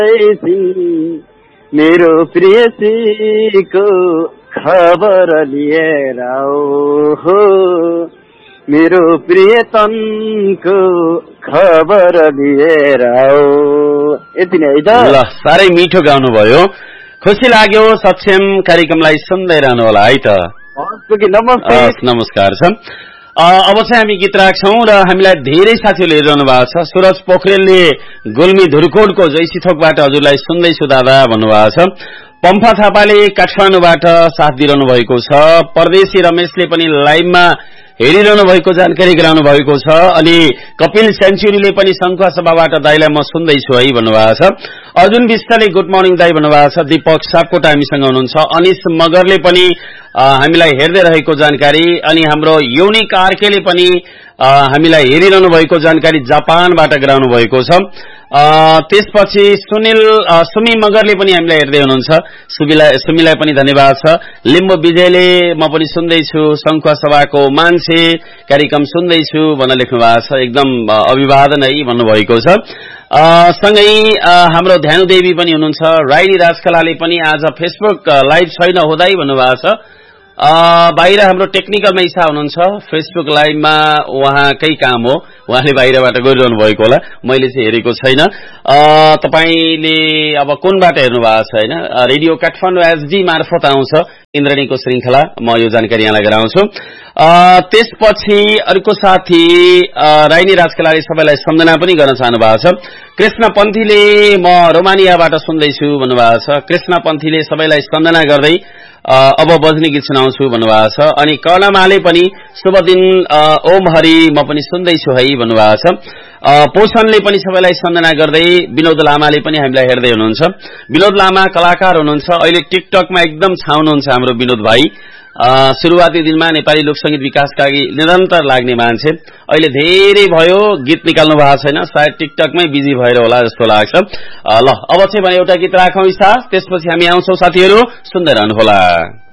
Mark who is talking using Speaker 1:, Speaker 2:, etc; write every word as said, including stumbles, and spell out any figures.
Speaker 1: मेरो प्रियसीको खबर लिएर हो मेरो प्रियतनको खबर लिएर यति नै है त।
Speaker 2: ल साह्रै मिठो गाउनुभयो, खुसी लाग्यो। सक्षम कार्यक्रमलाई सुन्दै रहनु होला है त।
Speaker 1: नमस्ते
Speaker 2: नमस्कार छ। अब चाहिँ हामी गीत राख्छौं र हामीलाई धेरै साथीहरूले हेरिरहनु भएको छ। सूरज पोखरेलले गुल्मी धुरकोटको जैसीथोकबाट हजुरलाई सुन्दैछु दादा भन्नुभएको छ। पम्फा थापाले काठमाडौँबाट साथ दिइरहनु भएको छ। परदेशी रमेशले पनि लाइभमा हेरिरहनु भएको जानकारी गराउनु भएको छ। अनि कपिल सेन्चुरीले पनि शङ्खुवा सभाबाट दाइलाई म सुन्दैछु है भन्नुभएको छ। अर्जुन विष्टले गुड मर्निङ दाइ भन्नुभएको छ। दीपक सापकोटा हामीसँग हुनुहुन्छ। अनिश मगरले पनि हामीलाई हेर्दै रहेको जानकारी। अनि हाम्रो युनिक आर्केले पनि हामीलाई हेरिरहनु भएको जानकारी जापानबाट गराउनु भएको छ। त्यसपछि सुनिल सुमी मगरले पनि हामीलाई हेर्दै हुनुहुन्छ। सुमिलाई सुमिलाई पनि धन्यवाद छ। लिम्बु विजयले म पनि सुन्दैछु, शङ्खुवा सभाको मान्छे कार्यक्रम सुन्दैछु भनेर लेख्नु भएको छ। एकदम अभिवादन है भन्नुभएको छ। सँगै हाम्रो ध्यानु देवी पनि हुनुहुन्छ। राइडी राजकलाले पनि आज फेसबुक लाइभ छैन हुँदै भन्नुभएको छ। बाहिर हाम्रो टेक्निकल इसा हुनुहुन्छ। फेसबुक लाइभमा उहाँकै काम हो, उहाँले बाहिरबाट गरिरहनु भएको होला, मैले चाहिँ हेरेको छैन। तपाईले अब कुनबाट हेर्नु भएको छ हैन? रेडियो काठमाडौँ एसडी मार्फत आउँछ इन्द्रणीको श्रृंखला, म यो जानकारी यहाँलाई गराउँछु। त्यसपछि अर्को साथी राइनी राजकलाले सबैलाई सम्झना पनि गर्न चाहनु भएको छ। कृष्ण पन्थीले म रोमानियाबाट सुन्दैछु भन्नुभएको छ। कृष्ण पन्थीले सबैलाई सम्झना गर्दै अब बज्ने गीत सुनाउँछु भन्नुभएको छ। अनि कर्णमाले पनि शुभ दिन ओम हरि म पनि सुन्दैछु है भन्नुभएको छ। पोषणले पनि सबैलाई सम्झना गर्दै विनोद लामाले पनि हामीलाई हेर्दै हुनुहुन्छ। विनोद लामा कलाकार हुनुहुन्छ, अहिले टिकटकमा एकदम छाउनुहुन्छ हाम्रो विनोद भाइ। सुरुवाती दिनमा नेपाली लोकसंगीत विकासका लागि निरन्तर लाग्ने मान्छे, अहिले धेरै भयो गीत निकाल्नु भएको छैन, सायद टिकटकमै बिजी भएर होला जस्तो लाग्छ। ल अब चाहिँ भने एउटा गीत राखौं साथ, त्यसपछि हामी आउँछौं साथीहरू, सुन्दै रहनु होला।